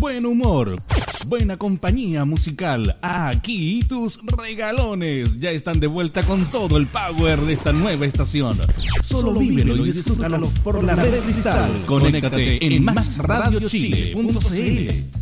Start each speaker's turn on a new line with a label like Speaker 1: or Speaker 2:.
Speaker 1: buen humor, buena compañía musical. Aquí tus regalones ya están de vuelta con todo el power de esta nueva estación. Solo vívelo y disfrútalo por la red Cristal. Conéctate en másradiochile.cl.